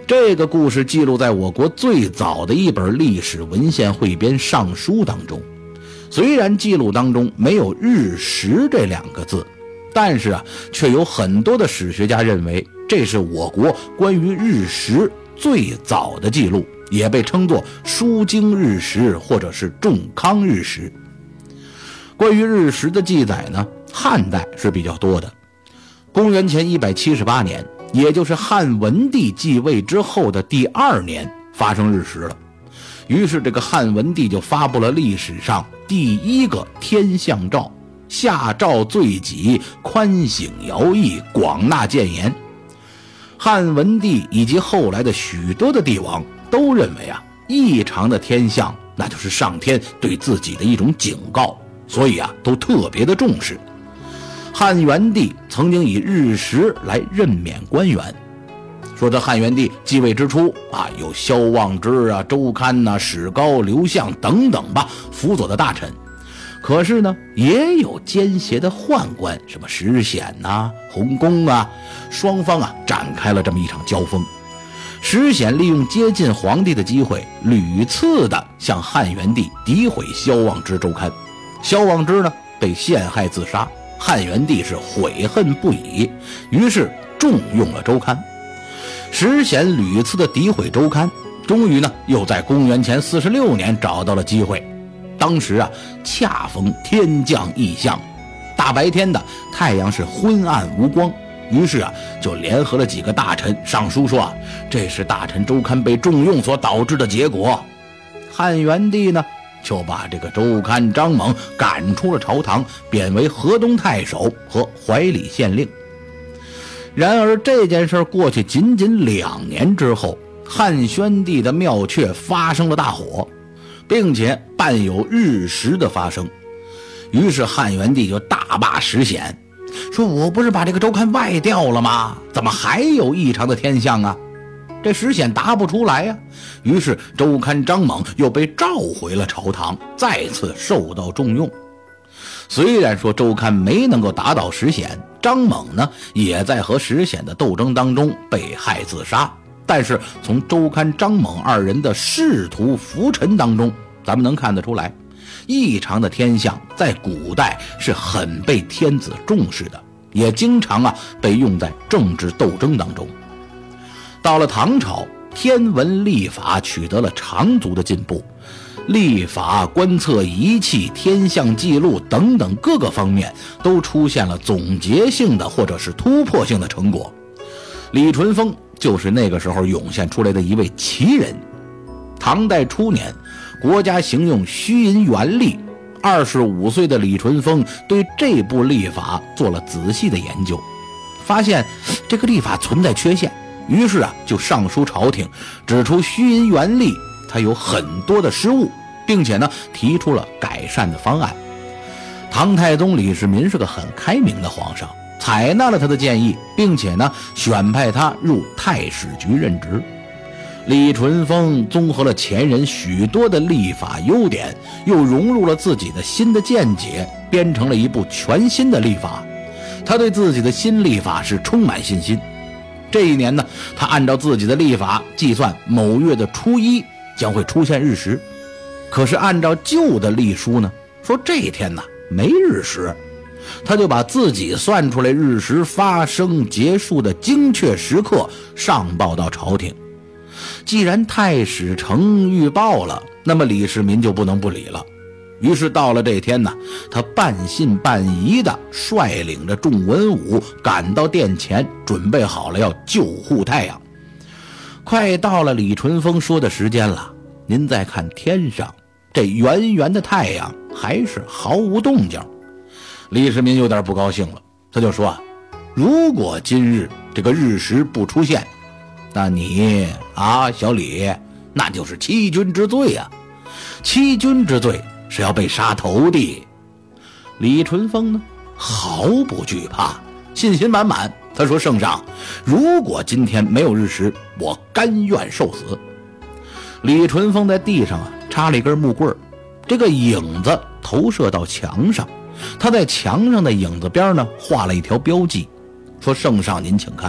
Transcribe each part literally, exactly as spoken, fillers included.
这个故事记录在我国最早的一本历史文献汇编《尚书》当中。虽然记录当中没有日食这两个字，但是啊，却有很多的史学家认为这是我国关于日食最早的记录，也被称作书经日食或者是仲康日食。关于日食的记载呢，汉代是比较多的。公元前一百七十八年，也就是汉文帝继位之后的第二年发生日食了。于是这个汉文帝就发布了历史上第一个天象诏，下诏罪己，宽省徭役，广纳谏言。汉文帝以及后来的许多的帝王都认为啊，异常的天象那就是上天对自己的一种警告，所以啊，都特别的重视。汉元帝曾经以日食来任免官员，说这汉元帝继位之初啊，有萧望之啊、周刊呐、史高、刘向等等吧辅佐的大臣，可是呢，也有奸邪的宦官，什么石显呐、洪公啊，双方啊展开了这么一场交锋。石显利用接近皇帝的机会，屡次的向汉元帝诋毁萧望之周刊，萧望之呢被陷害自杀，汉元帝是悔恨不已，于是重用了周刊。石显屡次的诋毁周刊，终于呢又在公元前四十六年找到了机会。当时啊，恰逢天降异象，大白天的太阳是昏暗无光，于是啊，就联合了几个大臣上书说啊，这是大臣周刊被重用所导致的结果。汉元帝呢，就把这个周刊张猛赶出了朝堂，贬为河东太守和怀里县令。然而这件事过去仅仅两年之后，汉宣帝的庙阙发生了大火，并且伴有日食的发生。于是汉元帝就大骂石显，说我不是把这个周刊外调了吗？怎么还有异常的天象啊？这石显答不出来呀、啊。于是周刊张猛又被召回了朝堂，再次受到重用。虽然说周刊没能够打倒石显，张猛呢也在和石显的斗争当中被害自杀，但是从周刊张猛二人的仕途浮沉当中，咱们能看得出来，异常的天象在古代是很被天子重视的，也经常啊被用在政治斗争当中。到了唐朝，天文历法取得了长足的进步，历法、观测仪器、天象记录等等各个方面都出现了总结性的或者是突破性的成果。李淳风就是那个时候涌现出来的一位奇人。唐代初年，国家行用虚银元历，二十五岁的李淳风对这部历法做了仔细的研究，发现这个历法存在缺陷，于是啊就上书朝廷，指出虚银元历它有很多的失误，并且呢提出了改善的方案。唐太宗李世民是个很开明的皇上，采纳了他的建议，并且呢选派他入太史局任职。李淳风综合了前人许多的历法优点，又融入了自己的新的见解，编成了一部全新的历法。他对自己的新历法是充满信心。这一年呢，他按照自己的历法计算某月的初一将会出现日食，可是按照旧的历书呢，说这一天呢没日食，他就把自己算出来日食发生结束的精确时刻上报到朝廷。既然太史丞预报了，那么李世民就不能不理了。于是到了这天呢，他半信半疑的率领着众文武赶到殿前，准备好了要救护太阳。快到了李淳风说的时间了，您再看天上，这圆圆的太阳还是毫无动静。李世民有点不高兴了，他就说啊，如果今日这个日食不出现，那你啊小李那就是欺君之罪啊，欺君之罪是要被杀头的。李淳风呢毫不惧怕，信心满满，他说圣上，如果今天没有日食，我甘愿受死。李淳风在地上啊插了一根木棍，这个影子投射到墙上，他在墙上的影子边呢画了一条标记，说圣上您请看，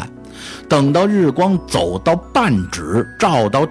等到日光走到半指，照到